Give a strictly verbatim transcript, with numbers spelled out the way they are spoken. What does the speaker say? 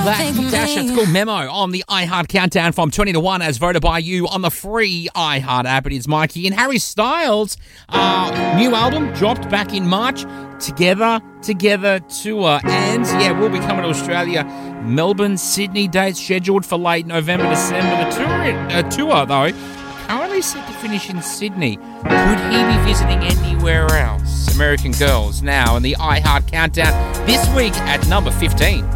Black Dasher. It's called Memo on the iHeart Countdown from twenty to one as voted by you on the free iHeart app. It is Mikey and Harry Styles. Uh, new album dropped back in March. Together, Together Tour. And yeah, we'll be coming to Australia. Melbourne, Sydney dates scheduled for late November, December. The tour, uh, tour though, currently set to finish in Sydney. Could he be visiting anywhere else? American Girls now in the iHeart Countdown this week at number fifteen.